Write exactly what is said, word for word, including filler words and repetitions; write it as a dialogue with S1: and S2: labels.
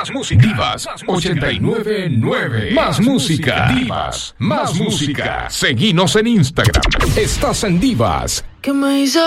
S1: Más música. Divas ochenta y nueve nueve. Más música. Divas. Más música. Seguinos en Instagram. Estás en Divas.
S2: ¿Qué me hizo?